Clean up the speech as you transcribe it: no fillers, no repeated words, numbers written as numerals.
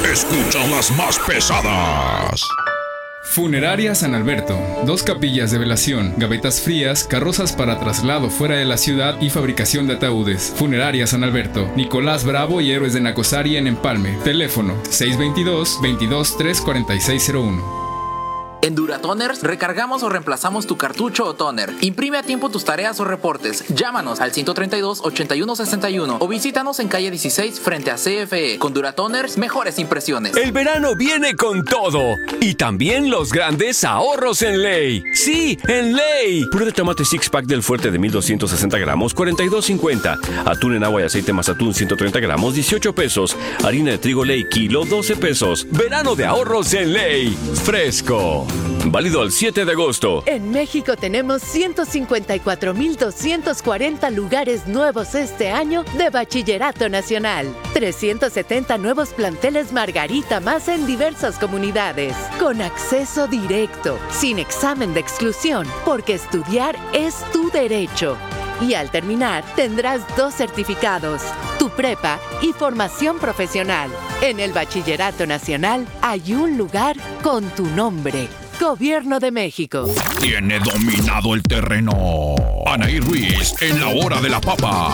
escuchan las más pesadas. Funeraria San Alberto. 2 capillas de velación, gavetas frías, carrozas para traslado fuera de la ciudad y fabricación de ataúdes. Funeraria San Alberto. Nicolás Bravo y Héroes de Nacosari en Empalme. Teléfono 622-22-34601. En Duratoners recargamos o reemplazamos tu cartucho o toner. Imprime a tiempo tus tareas o reportes. Llámanos al 132-8161 o visítanos en calle 16 frente a CFE. Con Duratoners, mejores impresiones. El verano viene con todo y también los grandes ahorros en Ley. Sí, en Ley. Puré de tomate six pack del Fuerte de 1260 gramos, $42.50. Atún en agua y aceite más atún 130 gramos, $18. Harina de trigo Ley kilo, $12. Verano de ahorros en Ley. Fresco. Válido al 7 de agosto. En México tenemos 154,240 lugares nuevos este año de Bachillerato Nacional. 370 nuevos planteles Margarita más en diversas comunidades. Con acceso directo, sin examen de exclusión, porque estudiar es tu derecho. Y al terminar, tendrás 2 certificados, tu prepa y formación profesional. En el Bachillerato Nacional hay un lugar con tu nombre. Gobierno de México. Tiene dominado el terreno Anaí Ruiz en la hora de la papa.